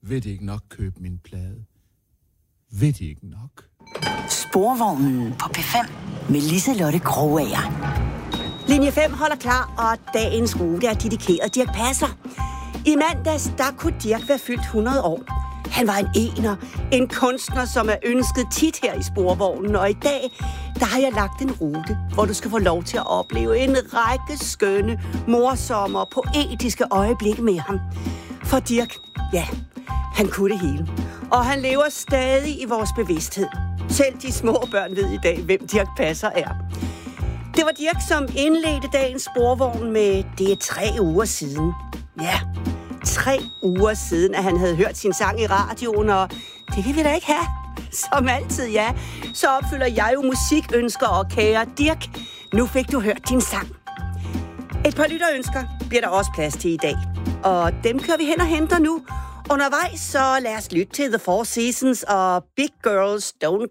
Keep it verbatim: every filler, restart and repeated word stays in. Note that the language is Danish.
Vil de ikke nok købe min plade? Vil de ikke nok? Sporvognen på P fem med Liselotte Krogager. Linje fem holder klar, og dagens rute er dedikeret Dirch Passer. I mandags, der kunne Dirch være fyldt hundrede år. Han var en ener, en kunstner, som er ønsket tit her i Sporvognen, og i dag, der har jeg lagt en rute, hvor du skal få lov til at opleve en række skønne, morsomme og poetiske øjeblikke med ham. For Dirch, ja, han kunne det hele. Og han lever stadig i vores bevidsthed. Selv de små børn ved i dag, hvem Dirch Passer er. Det var Dirch, som indledte dagens Sporvogn med det er tre uger siden. Ja, tre uger siden, at han havde hørt sin sang i radioen, og det vil vi da ikke have. Som altid, ja. Så opfylder jeg jo musikønsker, og kære Dirch, nu fik du hørt din sang. Et par lytterønsker bliver der også plads til i dag, og dem kører vi hen og henter nu. Undervejs, så lad os lytte til The Four Seasons og Big Girls Don't